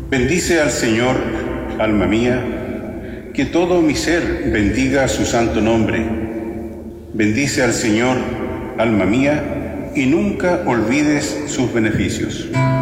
Bendice al Señor, alma mía, que todo mi ser bendiga su santo nombre. Bendice al Señor, alma mía, y nunca olvides sus beneficios.